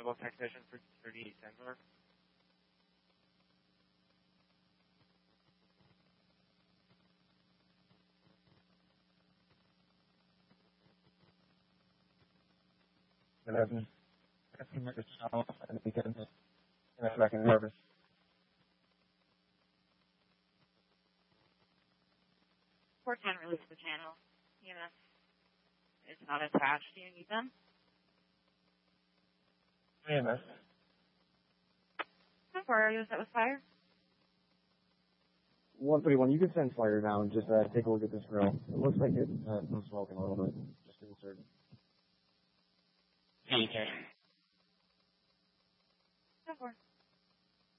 Double technician for 38 Sensor. Nervous. 410 release the channel. EMS is not attached. Do you need them? EMS. How far are you set with fire? 131, you can send fire now and just take a look at this grill. It looks like it's smoking a little bit. Just insert it. Okay. How far?